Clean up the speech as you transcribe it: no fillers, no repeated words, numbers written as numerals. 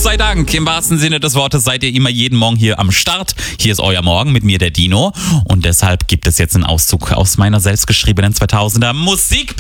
sei Dank, im wahrsten Sinne des Wortes seid ihr immer jeden Morgen hier am Start. Hier ist euer Morgen mit mir, der Dino. Und deshalb gibt es jetzt einen Auszug aus meiner selbstgeschriebenen 2000er Musik.